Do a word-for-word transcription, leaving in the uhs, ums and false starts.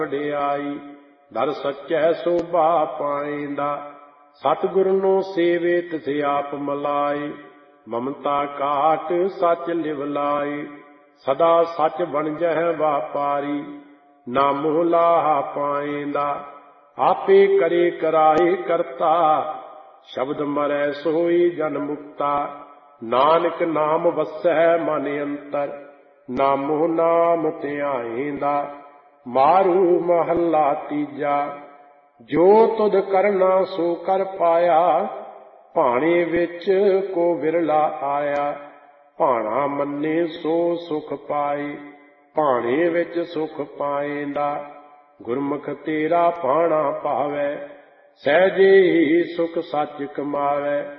ਵਡਿਆਈ। ਦਰ ਸੱਚੈ ਸੋਭਾ ਪਾਏਂਦਾ, ਸਤਿਗੁਰ ਨੂੰ ਸੇਵੇ ਤਿਸ ਆਪ ਮਲਾਈ। ਮਮਤਾ ਕਾਟ ਸੱਚ ਲਿਵ ਲਾਈ, ਸਦਾ ਸੱਚ ਬਣਜਹਿ ਵਾਪਾਰੀ। ਨਾ ਮੋਹ ਲਾਹਾ ਪਾਏਂਦਾ, ਆਪੇ ਕਰੇ ਕਰਾਏ ਕਰਤਾ। ਸ਼ਬਦ ਮਰੈ ਸੋਈ ਜਨ ਮੁਕਤਾ, ਨਾਨਕ ਨਾਮ ਵਸੈ ਮਨ ਅੰਤਰ। ਨਾ ਮੋਹ ਨਾਮ ਧਿਆਏਂਦਾ, ਮਾਰੂ ਮਹੱਲਾ ਤੀਜਾ। ਜੋ ਤੁਧ ਕਰਨਾ ਸੋ ਕਰ ਪਾਇਆ, ਭਾਣੇ ਵਿੱਚ ਕੋ ਵਿਰਲਾ ਆਇਆ। ਭਾਣਾ ਮੰਨੇ ਸੋ ਸੁਖ ਪਾਏ, ਭਾਣੇ ਵਿੱਚ ਸੁਖ ਪਾਏਂਦਾ। ਗੁਰਮੁਖ ਤੇਰਾ ਭਾਣਾ ਭਾਵੈ, ਸਹਿਜੇ ਹੀ ਸੁਖ ਸੱਚ ਕਮਾਵੈ।